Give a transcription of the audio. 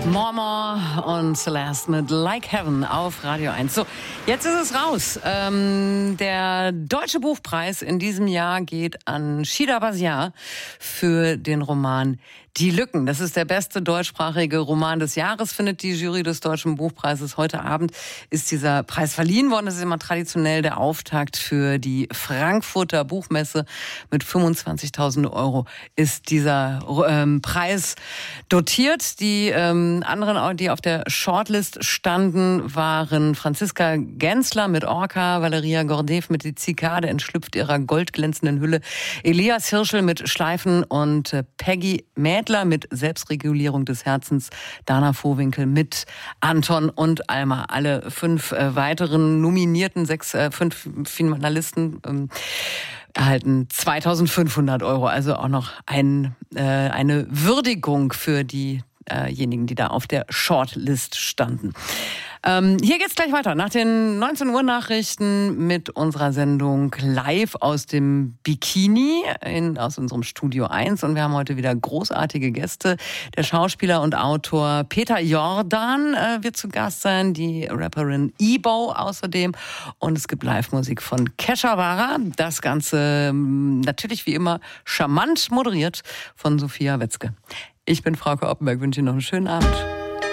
More und Celeste mit Like Heaven auf Radio 1. So, jetzt ist es raus. Der Deutsche Buchpreis in diesem Jahr geht an Shida Baziar für den Roman Die Lücken. Das ist der beste deutschsprachige Roman des Jahres, findet die Jury des Deutschen Buchpreises. Heute Abend ist dieser Preis verliehen worden. Das ist immer traditionell der Auftakt für die Frankfurter Buchmesse. Mit 25.000 € ist dieser Preis dotiert. Die anderen, die auf der Shortlist standen, waren Franziska Gensler mit Orca, Valeria Gordeev mit Die Zikade entschlüpft ihrer goldglänzenden Hülle, Elias Hirschel mit Schleifen und Peggy Mädler mit Selbstregulierung des Herzens, Dana Vohwinkel mit Anton und Alma. Alle 5 weiteren Nominierten, 5 Finalisten erhalten 2.500 €. Also auch noch eine Würdigung für diejenigen, die da auf der Shortlist standen. Hier geht's gleich weiter. Nach den 19 Uhr Nachrichten mit unserer Sendung live aus dem Bikini aus unserem Studio 1. Und wir haben heute wieder großartige Gäste. Der Schauspieler und Autor Peter Jordan wird zu Gast sein, die Rapperin Ebo außerdem. Und es gibt Live-Musik von Kesha Wara. Das Ganze natürlich wie immer charmant moderiert von Sophia Wetzke. Ich bin Frauke Oppenberg, wünsche Ihnen noch einen schönen Abend.